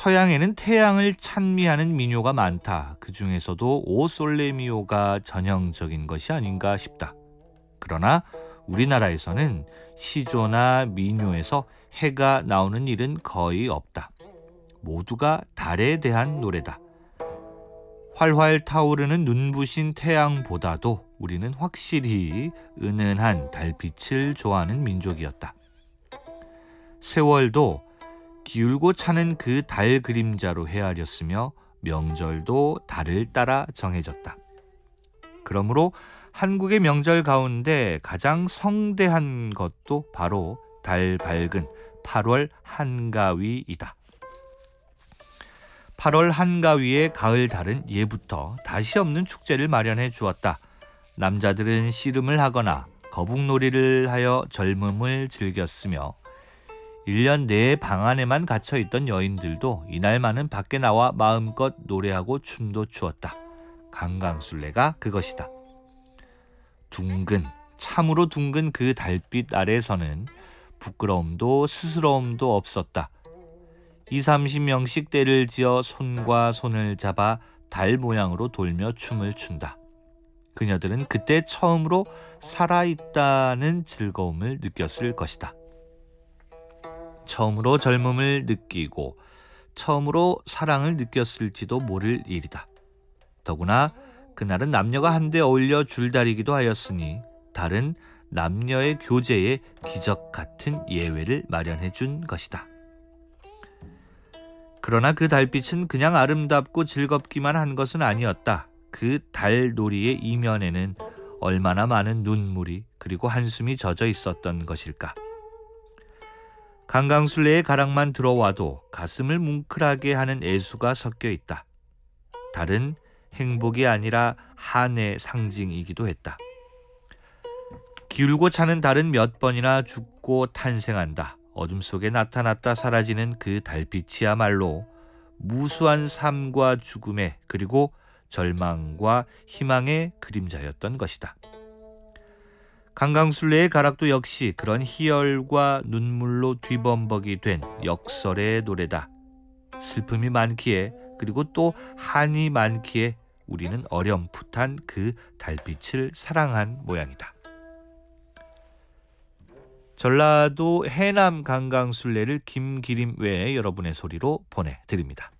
서양에는 태양을 찬미하는 민요가 많다. 그 중에서도 오 솔레미오가 전형적인 것이 아닌가 싶다. 그러나 우리나라에서는 시조나 민요에서 해가 나오는 일은 거의 없다. 모두가 달에 대한 노래다. 활활 타오르는 눈부신 태양보다도 우리는 확실히 은은한 달빛을 좋아하는 민족이었다. 세월도 기울고 차는 그 달 그림자로 헤아렸으며 명절도 달을 따라 정해졌다. 그러므로 한국의 명절 가운데 가장 성대한 것도 바로 달 밝은 8월 한가위이다. 8월 한가위의 가을 달은 예부터 다시 없는 축제를 마련해 주었다. 남자들은 씨름을 하거나 거북놀이를 하여 젊음을 즐겼으며 1년 내에 방 안에만 갇혀있던 여인들도 이날만은 밖에 나와 마음껏 노래하고 춤도 추었다. 강강술래가 그것이다. 둥근, 참으로 둥근 그 달빛 아래서는 부끄러움도 스스러움도 없었다. 20-30명씩 떼를 지어 손과 손을 잡아 달 모양으로 돌며 춤을 춘다. 그녀들은 그때 처음으로 살아있다는 즐거움을 느꼈을 것이다. 처음으로 젊음을 느끼고 처음으로 사랑을 느꼈을지도 모를 일이다. 더구나 그날은 남녀가 한데 어울려 줄다리기도 하였으니 달은 남녀의 교제에 기적 같은 예외를 마련해 준 것이다. 그러나 그 달빛은 그냥 아름답고 즐겁기만 한 것은 아니었다. 그 달놀이의 이면에는 얼마나 많은 눈물이 그리고 한숨이 젖어 있었던 것일까. 강강술래의 가락만 들어와도 가슴을 뭉클하게 하는 애수가 섞여 있다. 달은 행복이 아니라 한의 상징이기도 했다. 기울고 차는 달은 몇 번이나 죽고 탄생한다. 어둠 속에 나타났다 사라지는 그 달빛이야말로 무수한 삶과 죽음의 그리고 절망과 희망의 그림자였던 것이다. 강강술래의 가락도 역시 그런 희열과 눈물로 뒤범벅이 된 역설의 노래다. 슬픔이 많기에 그리고 또 한이 많기에 우리는 어렴풋한 그 달빛을 사랑한 모양이다. 전라도 해남 강강술래를 김기림 외에 여러분의 소리로 보내드립니다.